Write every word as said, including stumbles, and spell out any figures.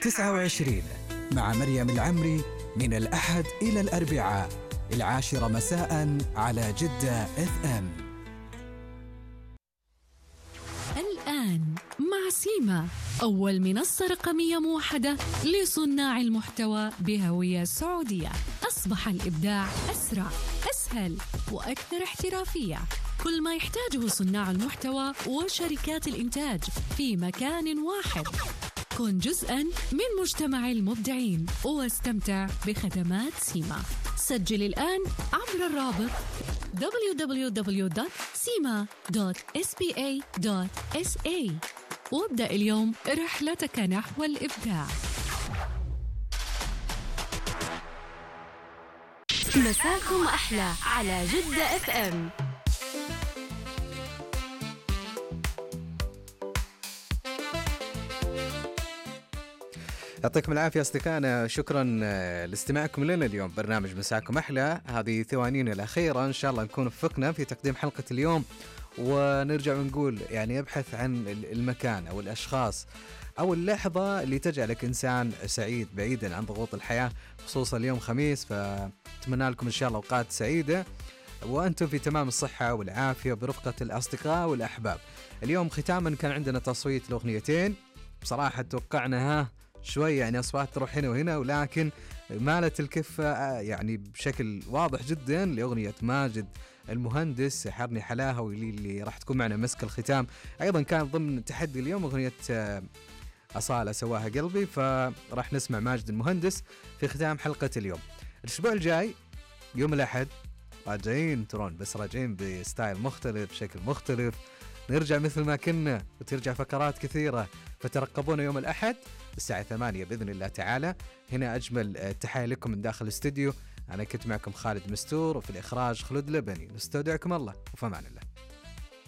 تسعة وعشرين مع مريم العمري من الأحد إلى الأربعاء العاشرة مساء على جدة اف ام. الآن مع سيما، أول منصة رقمية موحدة لصناع المحتوى بهوية سعودية. أصبح الإبداع أسرع، أسهل وأكثر احترافية. كل ما يحتاجه صناع المحتوى وشركات الإنتاج في مكان واحد. كن جزءاً من مجتمع المبدعين واستمتع بخدمات سيما. سجل الآن عبر الرابط دبليو دبليو دبليو دوت سيما دوت إس بي إيه دوت إس إيه وابدأ اليوم رحلتك نحو الإبداع. مساكم أحلى على جدة اف ام. يعطيكم العافية أصدقائنا، شكرا لاستماعكم لنا اليوم. برنامج مساكم أحلى، هذه ثوانينا الأخيرة إن شاء الله نكون وفقنا في تقديم حلقة اليوم، ونرجع ونقول يعني ابحث عن المكان أو الأشخاص أو اللحظة اللي تجعلك إنسان سعيد بعيدا عن ضغوط الحياة، خصوصا اليوم خميس، فأتمنى لكم إن شاء الله أوقات سعيدة وأنتم في تمام الصحة والعافية برفقة الأصدقاء والأحباب. اليوم ختاما كان عندنا تصويت لأغنيتين، بصراحة توقعناها شوي، يعني أصوات تروح هنا وهنا، ولكن مالت الكفة يعني بشكل واضح جدا لأغنية ماجد المهندس حرني حلاها، واللي اللي راح تكون معنا مسك الختام. أيضا كان ضمن تحدي اليوم أغنية أصالة سواها قلبي، فراح نسمع ماجد المهندس في ختام حلقة اليوم. الأسبوع الجاي يوم الأحد راجعين ترون، بس راجعين بستايل مختلف، بشكل مختلف، نرجع مثل ما كنا وترجع فقرات كثيرة، فترقبونا يوم الأحد الساعة ثمانية بإذن الله تعالى. هنا أجمل تحية لكم من داخل الاستديو، أنا كنت معكم خالد مستور، وفي الإخراج خلود لبني. نستودعكم الله وفي أمان الله.